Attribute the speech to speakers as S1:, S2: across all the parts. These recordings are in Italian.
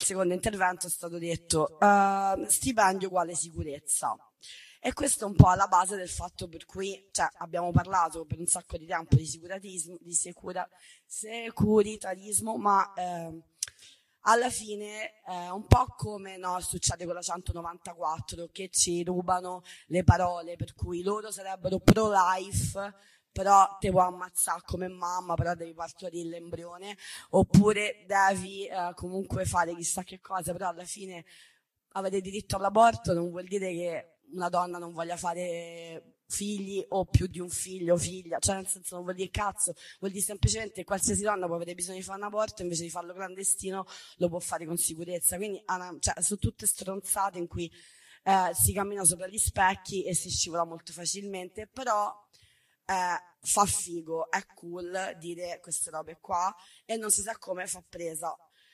S1: secondo intervento è stato detto stipendio uguale sicurezza. E questo è un po' alla base del fatto per cui, cioè, abbiamo parlato per un sacco di tempo di securitarismo, ma alla fine è un po' come succede con la 194, che ci rubano le parole, per cui loro sarebbero pro-life, però te può ammazzare come mamma, però devi partorire l'embrione, oppure devi comunque fare chissà che cosa, però alla fine avere diritto all'aborto non vuol dire che una donna non voglia fare figli o più di un figlio o figlia, cioè nel senso non vuol dire cazzo, vuol dire semplicemente che qualsiasi donna può avere bisogno di fare un aborto, invece di farlo clandestino lo può fare con sicurezza. Quindi cioè, sono tutte stronzate in cui si cammina sopra gli specchi e si scivola molto facilmente, però fa figo, è cool dire queste robe qua e non si sa come fa presa.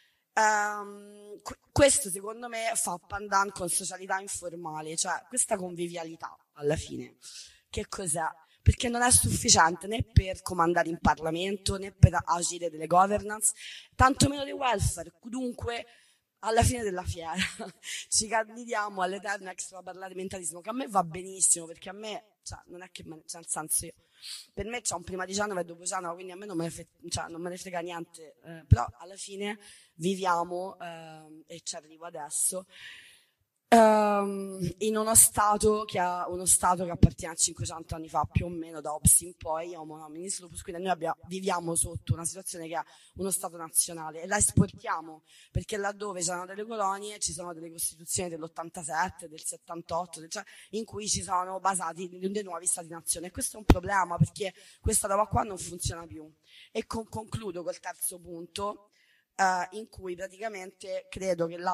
S1: Questo secondo me fa pandan con socialità informali, cioè questa convivialità alla fine che cos'è? Perché non è sufficiente né per comandare in Parlamento né per agire delle governance, tantomeno di welfare. Dunque alla fine della fiera ci candidiamo all'eterno extraparlamentarismo, che a me va benissimo, perché a me, cioè, non è che cioè, nel senso, io per me c'è un prima di Genova e dopo Genova, quindi a me non me ne frega niente, però alla fine viviamo, e ci arrivo adesso, in uno stato che appartiene a 500 anni fa, più o meno, da Hobbes in poi, Homo hominis lupus, quindi noi viviamo sotto una situazione che è uno stato nazionale e la esportiamo, perché laddove c'erano delle colonie ci sono delle costituzioni dell'87, del 78, cioè, in cui ci sono basati dei nuovi stati nazione, e questo è un problema perché questa roba qua non funziona più. E concludo col terzo punto, in cui praticamente credo che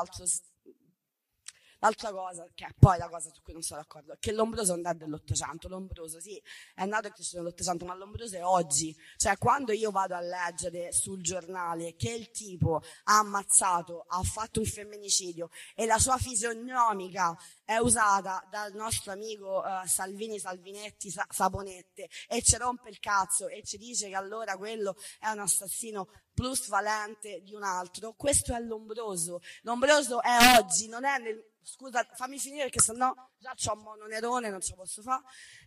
S1: l'altra cosa, che è poi la cosa su cui non sono d'accordo, è che l'Ombroso non è dell'Ottocento. L'Ombroso sì, è nato e cresciuto nell'Ottocento, ma l'Ombroso è oggi. Cioè, quando io vado a leggere sul giornale che il tipo ha ammazzato, ha fatto un femminicidio e la sua fisionomica è usata dal nostro amico Salvinetti, Saponette, e ci rompe il cazzo e ci dice che allora quello è un assassino plus valente di un altro, questo è l'Ombroso. L'Ombroso è oggi, non è nel... Scusa, fammi finire perché sennò già c'ho un mononerone, non ce la posso fare.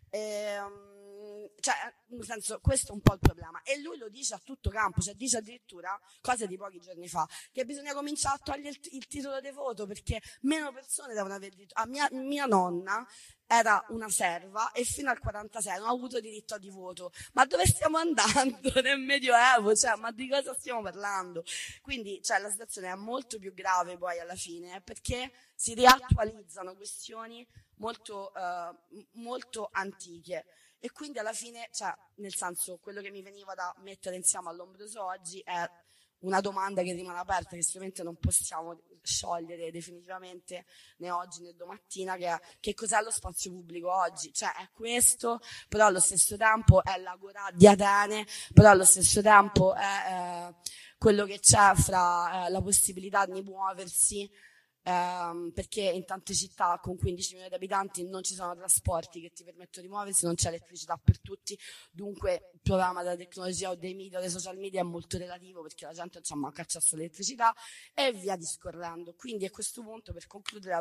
S1: Cioè, nel senso, questo è un po' il problema. E lui lo dice a tutto campo, cioè dice addirittura, cose di pochi giorni fa, che bisogna cominciare a togliere il titolo di voto perché meno persone devono avere diritto. Mia nonna era una serva e fino al 46 non ha avuto diritto di voto. Ma dove stiamo andando nel Medioevo? Cioè, ma di cosa stiamo parlando? Quindi, cioè, la situazione è molto più grave poi alla fine, perché si riattualizzano questioni molto, molto antiche. E quindi alla fine, cioè, nel senso, quello che mi veniva da mettere insieme all'Ombroso oggi è una domanda che rimane aperta, che sicuramente non possiamo sciogliere definitivamente né oggi né domattina, che è: che cos'è lo spazio pubblico oggi? Cioè è questo, però allo stesso tempo è l'agorà di Atene, però allo stesso tempo è quello che c'è fra la possibilità di muoversi, perché in tante città con 15 milioni di abitanti non ci sono trasporti che ti permettono di muoversi, non c'è elettricità per tutti, dunque il problema della tecnologia o dei media o dei social media è molto relativo, perché la gente non manca accesso all'elettricità, e via discorrendo. Quindi a questo punto, per concludere,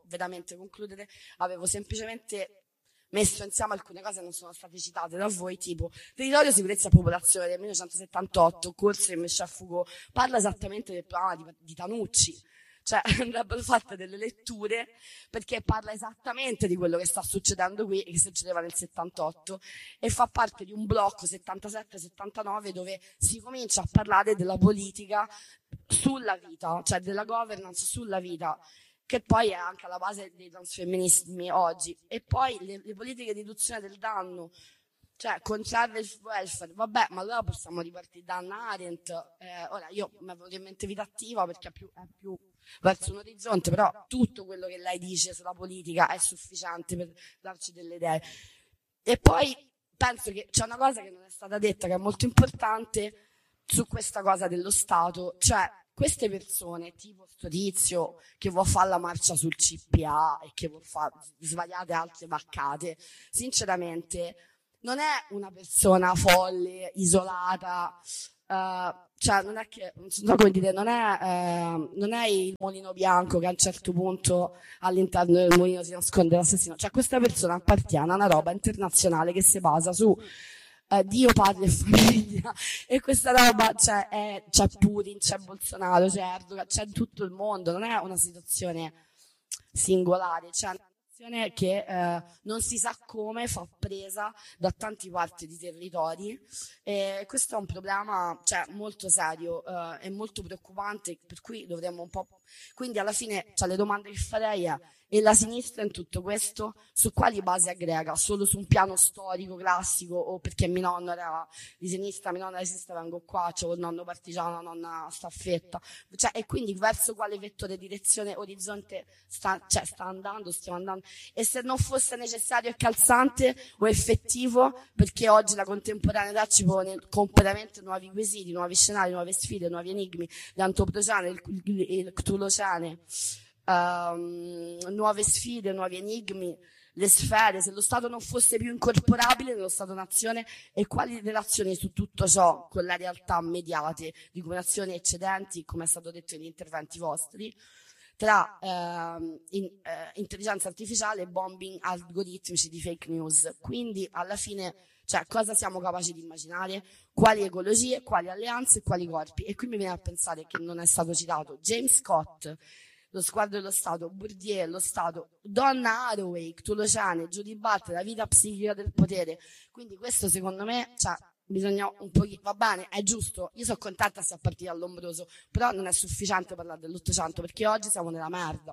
S1: avevo semplicemente messo insieme alcune cose che non sono state citate da voi, tipo territorio, sicurezza e popolazione del 1978, corso di Michel Foucault, parla esattamente del programma di Tanucci. Cioè andrebbero fatte delle letture, perché parla esattamente di quello che sta succedendo qui e che succedeva nel 78, e fa parte di un blocco 77-79 dove si comincia a parlare della politica sulla vita, cioè della governance sulla vita, che poi è anche alla base dei transfemminismi oggi. E poi le politiche di riduzione del danno, cioè contrarre il welfare, vabbè, ma allora possiamo ripartire da Hannah Arendt. Ora io mi avevo in mente vita attiva perché è più verso un orizzonte, però tutto quello che lei dice sulla politica è sufficiente per darci delle idee. E poi penso che c'è una cosa che non è stata detta, che è molto importante su questa cosa dello Stato, cioè queste persone, tipo sto tizio che vuol fare la marcia sul CPA e che vuol fare svariate altre vaccate, sinceramente non è una persona folle, isolata, cioè non è che, non so come dire, non è il mulino bianco che a un certo punto all'interno del mulino si nasconde l'assassino, cioè questa persona appartiene a una roba internazionale che si basa su Dio, padre e famiglia, e questa roba c'è Putin, c'è Bolsonaro, c'è Erdogan, c'è in tutto il mondo, non è una situazione singolare, c'è una situazione che non si sa come fa presa da tante parti di territori, e questo è un problema, cioè, molto serio e molto preoccupante, per cui dovremmo un po', quindi alla fine, cioè, le domande che farei è: e la sinistra in tutto questo su quali basi aggrega? Solo su un piano storico classico, o perché mio nonno era di sinistra, mio nonno era di sinistra, vengo qua, c'ho il nonno partigiano, la nonna staffetta, cioè, e quindi verso quale vettore, direzione, orizzonte stiamo andando? E se non fosse necessario e calzante o effettivo, perché oggi la contemporaneità ci pone completamente nuovi quesiti, nuovi scenari, nuove sfide, nuovi enigmi, l'antropocene, il ctulocene, nuove sfide, nuovi enigmi, le sfere, se lo Stato non fosse più incorporabile nello Stato-nazione, e quali relazioni su tutto ciò con la realtà mediate, di comunicazioni eccedenti, come è stato detto negli interventi vostri, tra intelligenza artificiale e bombing algoritmici di fake news. Quindi alla fine, cioè, cosa siamo capaci di immaginare? Quali ecologie, quali alleanze e quali corpi? E qui mi viene a pensare che non è stato citato James Scott, Lo sguardo dello Stato, Bourdieu, lo Stato, Donna Haraway, Ctulocene, Judy Butler, la vita psichica del potere. Quindi questo secondo me, cioè, bisogna un pochino, va bene, è giusto, io sono contenta se a partire dall'ombroso, però non è sufficiente parlare dell'800, perché oggi siamo nella merda.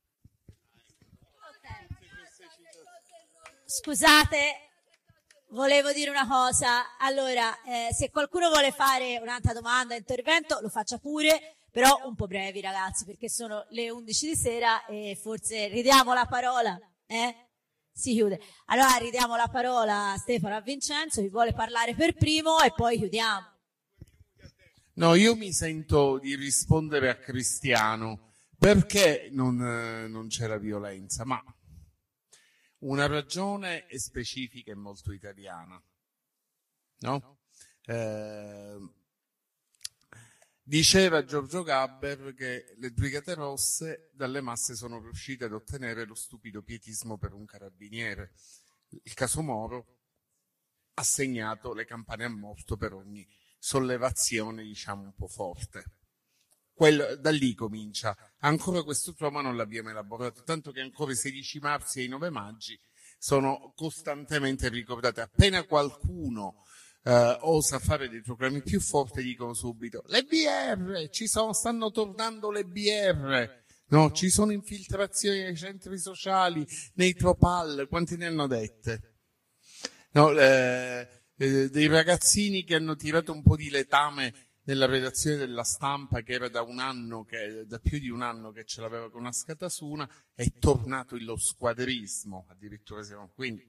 S2: Scusate, volevo dire una cosa. Allora, se qualcuno vuole fare un'altra domanda, intervento, lo faccia pure, però un po' brevi, ragazzi, perché sono le 11 di sera e forse ridiamo la parola, si chiude. Allora ridiamo la parola a Stefano e a Vincenzo, chi vuole parlare per primo, e poi chiudiamo.
S3: No, io mi sento di rispondere a Cristiano. Perché non c'era violenza? Ma una ragione è specifica e molto italiana, no? Diceva Giorgio Gaber che le Brigate Rosse dalle masse sono riuscite ad ottenere lo stupido pietismo per un carabiniere. Il caso Moro ha segnato le campane a morto per ogni sollevazione, diciamo, un po' forte. Da lì comincia. Ancora questo trauma non l'abbiamo elaborato, tanto che ancora i 16 marzo e i 9 maggi sono costantemente ricordati. Appena qualcuno osa fare dei proclami più forti, dicono subito: le BR, stanno tornando le BR, no, ci sono infiltrazioni nei centri sociali, nei Tropal, quanti ne hanno dette? No, dei ragazzini che hanno tirato un po' di letame nella redazione della Stampa, che era da più di un anno che ce l'aveva con una scatasuna, è tornato lo squadrismo, addirittura siamo quindi.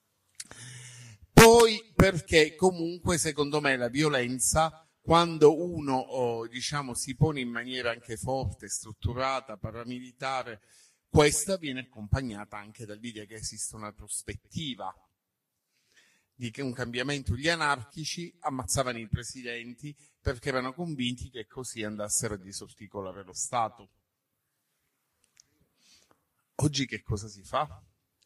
S3: Poi perché comunque secondo me la violenza, quando uno diciamo si pone in maniera anche forte, strutturata, paramilitare, questa viene accompagnata anche dall'idea che esiste una prospettiva di che un cambiamento. Gli anarchici ammazzavano i presidenti perché erano convinti che così andassero a disarticolare lo Stato. Oggi che cosa si fa?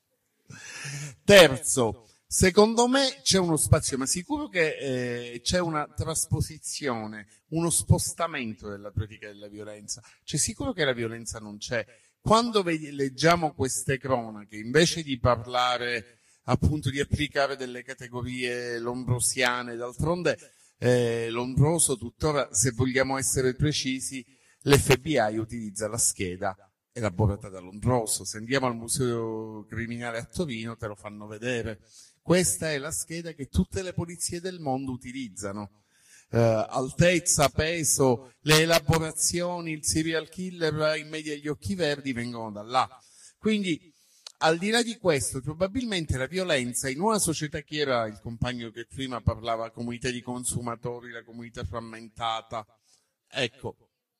S3: Terzo, secondo me c'è uno spazio, ma sicuro che c'è una trasposizione, uno spostamento della pratica della violenza. C'è sicuro che la violenza non c'è. Quando leggiamo queste cronache, invece di parlare appunto di applicare delle categorie lombrosiane, d'altronde Lombroso tuttora, se vogliamo essere precisi, l'FBI utilizza la scheda elaborata da Lombroso. Se andiamo al Museo Criminale a Torino te lo fanno vedere. Questa è la scheda che tutte le polizie del mondo utilizzano. Altezza, peso, le elaborazioni, il serial killer in media gli occhi verdi vengono da là. Quindi al di là di questo, probabilmente la violenza in una società, chi era il compagno che prima parlava, comunità di consumatori, la comunità frammentata, ecco,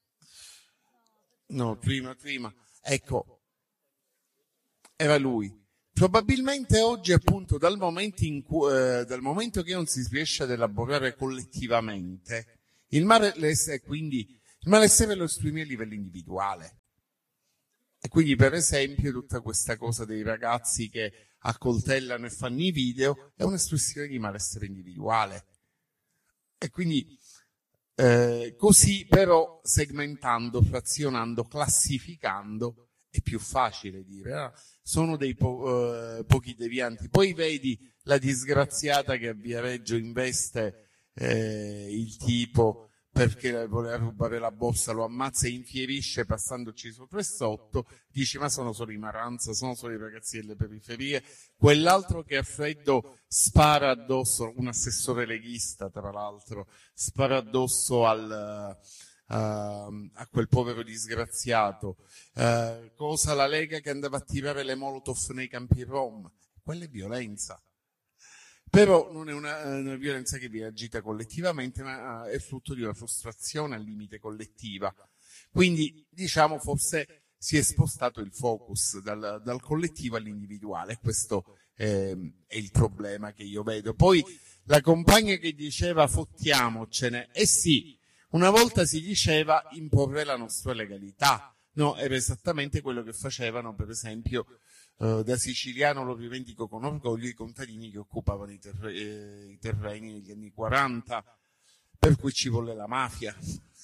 S3: no, prima, ecco, era lui. Probabilmente oggi, appunto, dal momento che non si riesce ad elaborare collettivamente, Il malessere lo esprime a livello individuale. E quindi, per esempio, tutta questa cosa dei ragazzi che accoltellano e fanno i video è un'espressione di malessere individuale. E quindi così, però, segmentando, frazionando, classificando, è più facile dire sono dei pochi devianti. Poi vedi la disgraziata che a Viareggio investe il tipo perché voleva rubare la borsa, lo ammazza e infierisce passandoci sopra e sotto, dici ma sono solo i Maranza, sono solo i ragazzi delle periferie. Quell'altro che a freddo spara addosso, un assessore leghista tra l'altro, spara addosso a quel povero disgraziato. Cosa la Lega che andava a tirare le molotov nei campi rom? Quella è violenza. Però non è una violenza che viene agita collettivamente, ma è frutto di una frustrazione al limite collettiva. Quindi, diciamo, forse si è spostato il focus dal collettivo all'individuale. Questo è il problema che io vedo. Poi la compagna che diceva fottiamocene, sì, una volta si diceva imporre la nostra legalità. No, era esattamente quello che facevano, per esempio, da siciliano lo rivendico con orgoglio, i contadini che occupavano i terreni negli anni 40, per cui ci volle la mafia.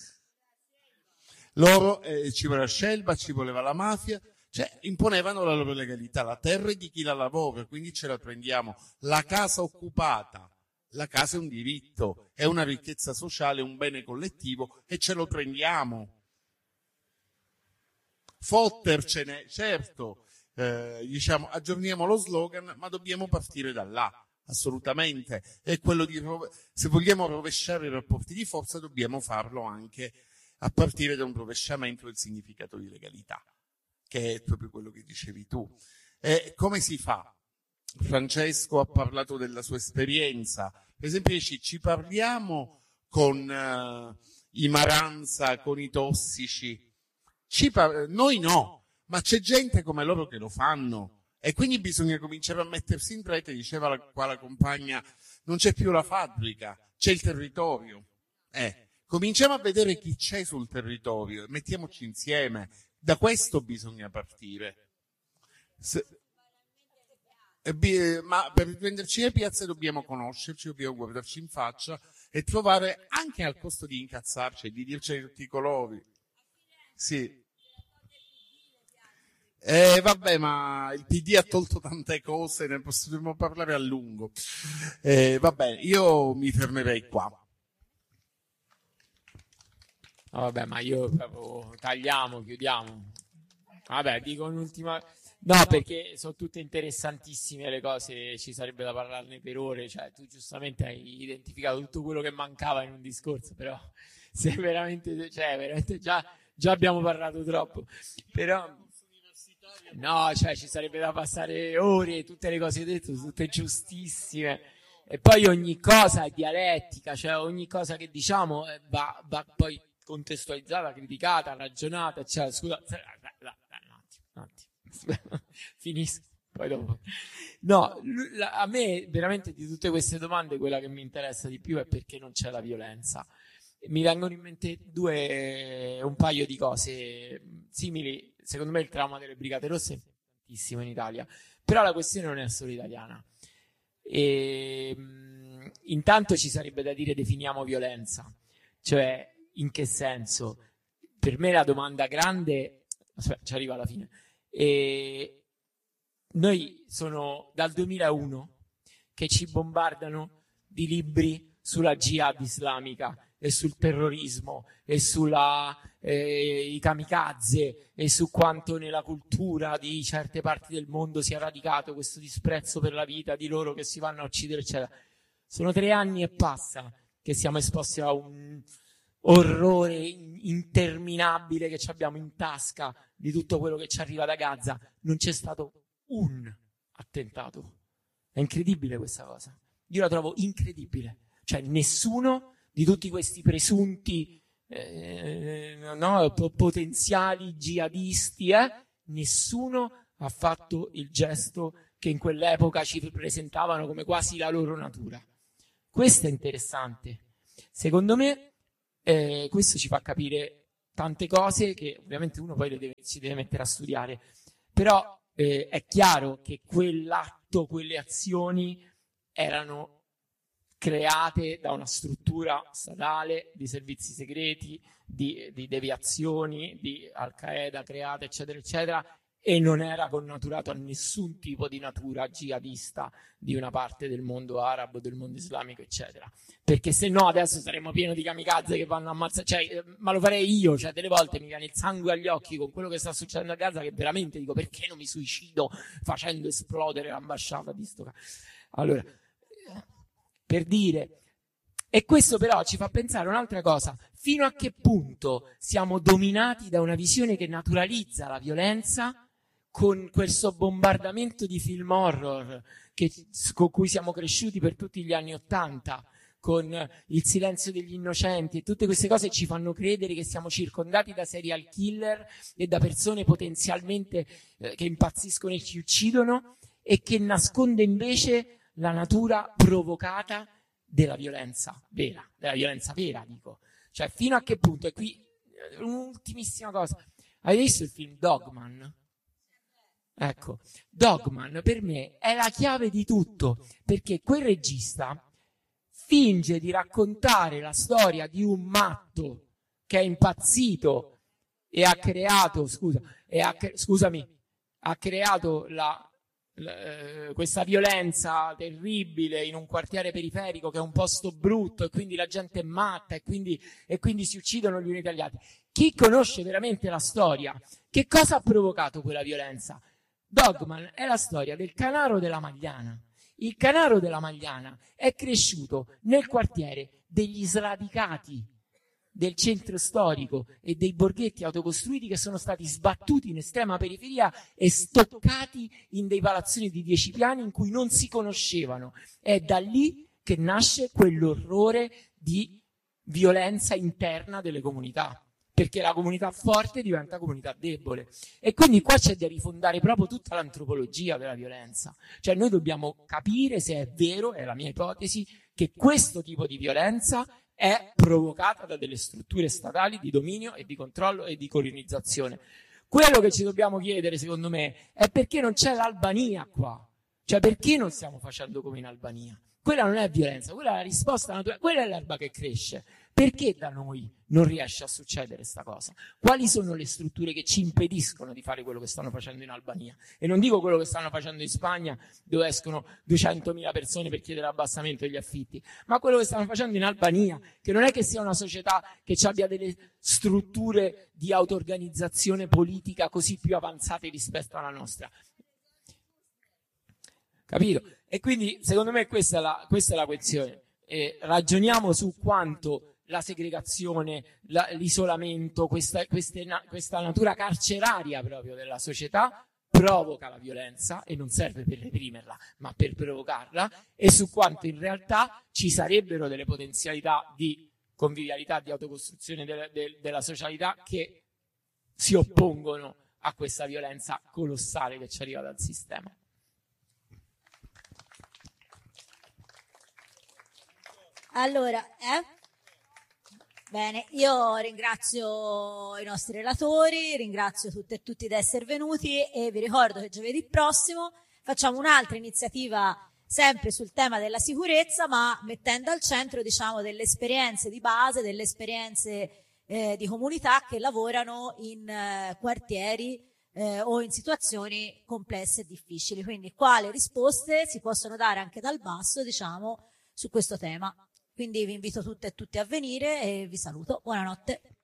S3: Loro ci voleva Scelba, ci voleva la mafia, cioè imponevano la loro legalità, la terra è di chi la lavora, quindi ce la prendiamo. La casa occupata, la casa è un diritto, è una ricchezza sociale, un bene collettivo e ce lo prendiamo. Fottercene, certo. Diciamo, aggiorniamo lo slogan, ma dobbiamo partire da là, assolutamente. È quello di se vogliamo rovesciare i rapporti di forza, dobbiamo farlo anche a partire da un rovesciamento del significato di legalità, che è proprio quello che dicevi tu. Come si fa? Francesco ha parlato della sua esperienza. Per esempio, ci parliamo con i Maranza, con i tossici. Noi no. Ma c'è gente come loro che lo fanno e quindi bisogna cominciare a mettersi in rete. Diceva qua la compagna, non c'è più la fabbrica, c'è il territorio. Cominciamo a vedere chi c'è sul territorio e mettiamoci insieme. Da questo bisogna partire. Ma per prenderci le piazze dobbiamo conoscerci, dobbiamo guardarci in faccia e trovare, anche al costo di incazzarci e di dirci di tutti i colori. Sì. Vabbè, ma il PD ha tolto tante cose, ne possiamo parlare a lungo. Vabbè, io mi fermerei qua.
S4: No, vabbè, ma io proprio tagliamo, chiudiamo. Vabbè, dico un'ultima. No, perché sono tutte interessantissime le cose, ci sarebbe da parlarne per ore. Cioè, tu giustamente hai identificato tutto quello che mancava in un discorso, però se veramente, già abbiamo parlato troppo. Però no, cioè ci sarebbe da passare ore, tutte le cose dette sono tutte giustissime e poi ogni cosa è dialettica, cioè ogni cosa che diciamo va poi contestualizzata, criticata, ragionata, cioè scusa, un attimo. Finisco, poi dopo. No, a me veramente di tutte queste domande quella che mi interessa di più è perché non c'è la violenza. Mi vengono in mente un paio di cose simili. Secondo me il trauma delle Brigate Rosse è importantissimo in Italia, però la questione non è solo italiana. Intanto ci sarebbe da dire definiamo violenza, cioè in che senso? Per me la domanda grande, aspetta, ci arriva alla fine. Noi sono dal 2001 che ci bombardano di libri sulla jihad islamica e sul terrorismo e i kamikaze e su quanto nella cultura di certe parti del mondo sia radicato questo disprezzo per la vita di loro che si vanno a uccidere, eccetera. Sono 3 anni e passa che siamo esposti a un orrore interminabile che ci abbiamo in tasca di tutto quello che ci arriva da Gaza. Non c'è stato un attentato. È incredibile questa cosa. Io la trovo incredibile. Cioè nessuno di tutti questi presunti potenziali jihadisti, nessuno ha fatto il gesto che in quell'epoca ci presentavano come quasi la loro natura. Questo è interessante. Secondo me questo ci fa capire tante cose che ovviamente uno poi si deve mettere a studiare, però è chiaro che quell'atto, quelle azioni erano create da una struttura statale di servizi segreti, di deviazioni, di Al-Qaeda create, eccetera, eccetera, e non era connaturato a nessun tipo di natura jihadista di una parte del mondo arabo, del mondo islamico, eccetera. Perché se no adesso saremmo pieni di kamikaze che vanno a ammazzare, cioè, ma lo farei io, cioè delle volte mi viene il sangue agli occhi con quello che sta succedendo a Gaza, che veramente dico, perché non mi suicido facendo esplodere l'ambasciata di sto Allora, per dire, e questo però ci fa pensare un'altra cosa: fino a che punto siamo dominati da una visione che naturalizza la violenza con questo bombardamento di film horror con cui siamo cresciuti per tutti gli anni '80, con Il silenzio degli innocenti, e tutte queste cose ci fanno credere che siamo circondati da serial killer e da persone potenzialmente che impazziscono e ci uccidono, e che nasconde invece la natura provocata della violenza vera, dico. Cioè, fino a che punto? E qui un'ultimissima cosa: avete visto il film Dogman? Ecco, Dogman per me è la chiave di tutto, perché quel regista finge di raccontare la storia di un matto che è impazzito e ha creato, ha creato questa violenza terribile in un quartiere periferico che è un posto brutto, e quindi la gente è matta e quindi si uccidono gli uni dagli altri. Chi conosce veramente la storia, che cosa ha provocato quella violenza? Dogman è la storia del Canaro della Magliana. Il Canaro della Magliana è cresciuto nel quartiere degli sradicati del centro storico e dei borghetti autocostruiti che sono stati sbattuti in estrema periferia e stoccati in dei palazzoni di 10 piani in cui non si conoscevano. È da lì che nasce quell'orrore di violenza interna delle comunità, perché la comunità forte diventa comunità debole. E quindi qua c'è da rifondare proprio tutta l'antropologia della violenza. Cioè noi dobbiamo capire se è vero, è la mia ipotesi, che questo tipo di violenza è provocata da delle strutture statali di dominio e di controllo e di colonizzazione. Quello che ci dobbiamo chiedere, secondo me, è perché non c'è l'Albania qua. Cioè, perché non stiamo facendo come in Albania? Quella non è violenza, quella è la risposta naturale, quella è l'erba che cresce. Perché da noi non riesce a succedere sta cosa? Quali sono le strutture che ci impediscono di fare quello che stanno facendo in Albania? E non dico quello che stanno facendo in Spagna, dove escono 200.000 persone per chiedere l'abbassamento degli affitti, ma quello che stanno facendo in Albania, che non è che sia una società che abbia delle strutture di auto-organizzazione politica così più avanzate rispetto alla nostra. Capito? E quindi, secondo me, questa è la questione. Ragioniamo su quanto la segregazione, l'isolamento, questa natura carceraria proprio della società provoca la violenza, e non serve per reprimerla, ma per provocarla, e su quanto in realtà ci sarebbero delle potenzialità di convivialità, di autocostruzione della socialità che si oppongono a questa violenza colossale che ci arriva dal sistema.
S2: Allora, bene, io ringrazio i nostri relatori, ringrazio tutte e tutti di essere venuti, e vi ricordo che giovedì prossimo facciamo un'altra iniziativa sempre sul tema della sicurezza, ma mettendo al centro, diciamo, delle esperienze di base, delle esperienze di comunità che lavorano in quartieri o in situazioni complesse e difficili. Quindi quali risposte si possono dare anche dal basso, diciamo, su questo tema. Quindi vi invito tutte e tutti a venire e vi saluto. Buonanotte.